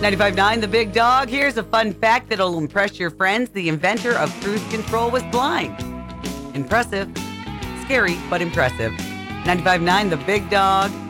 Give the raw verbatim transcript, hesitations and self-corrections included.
ninety-five point nine The Big Dog. Here's a fun fact that'll impress your friends. The inventor of cruise control was blind. Impressive. Scary, but impressive. ninety-five point nine The Big Dog.